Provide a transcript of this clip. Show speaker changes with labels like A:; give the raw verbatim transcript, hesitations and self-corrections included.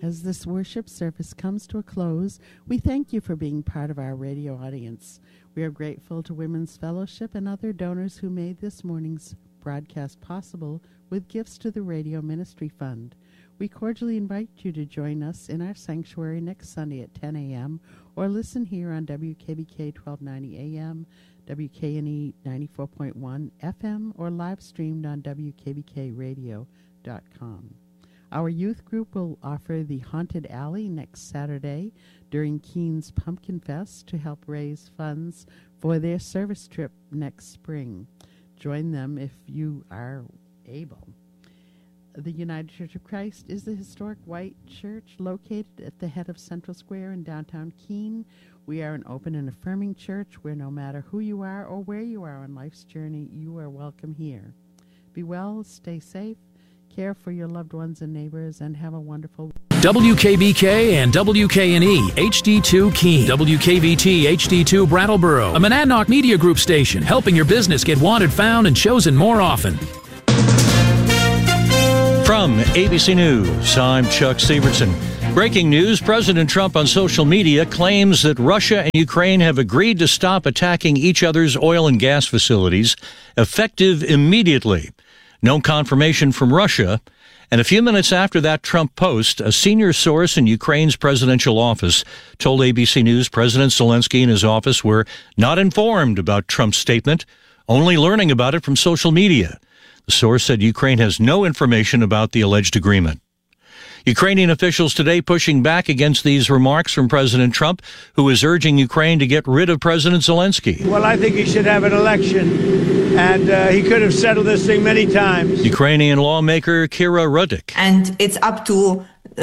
A: As this worship service comes to a close, we thank you for being part of our radio audience. We are grateful to Women's Fellowship and other donors who made this morning's broadcast possible with gifts to the Radio Ministry Fund. We cordially invite you to join us in our sanctuary next Sunday at ten a.m. or listen here on W K B K twelve ninety A M, W K N E ninety-four point one F M, or live streamed on W K B K radio dot com. Our youth group will offer the Haunted Alley next Saturday during Keene's Pumpkin Fest to help raise funds for their service trip next spring. Join them if you are able. The United Church of Christ is the historic white church located at the head of Central Square in downtown Keene. We are an open and affirming church where no matter who you are or where you are on life's journey, you are welcome here. Be well, stay safe, care for your loved ones and neighbors, and have a wonderful week.
B: W K B K and W K N E H D two Keene, W K V T H D two Brattleboro, a Monadnock Media Group station, helping your business get wanted, found, and chosen more often.
C: From A B C News, I'm Chuck Severson. Breaking news, President Trump on social media claims that Russia and Ukraine have agreed to stop attacking each other's oil and gas facilities, effective immediately. No confirmation from Russia. And a few minutes after that Trump post, a senior source in Ukraine's presidential office told A B C News President Zelensky and his office were not informed about Trump's statement, only learning about it from social media. The source said Ukraine has no information about the alleged agreement. Ukrainian officials today pushing back against these remarks from President Trump, who is urging Ukraine to get rid of President Zelensky.
D: Well, I think he should have an election, and uh, he could have settled this thing many times.
C: Ukrainian lawmaker Kira Rudik.
E: And it's up to